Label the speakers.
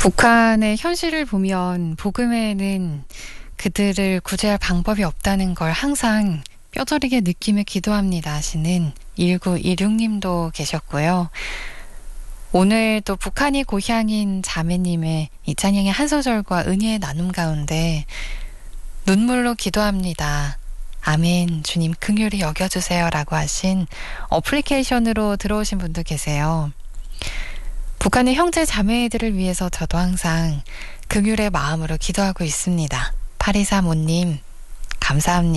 Speaker 1: 북한의 현실을 보면 복음에는 그들을 구제할 방법이 없다는 걸 항상 뼈저리게 느끼며 기도합니다 하시는 1926님도 계셨고요. 오늘 또 북한이 고향인 자매님의 이찬영의 한 소절과 은혜의 나눔 가운데 눈물로 기도합니다. 아멘. 주님 긍휼히 여겨주세요 라고 하신 어플리케이션으로 들어오신 분도 계세요. 북한의 형제 자매들을 위해서 저도 항상 긍휼의 마음으로 기도하고 있습니다. 8235님 감사합니다.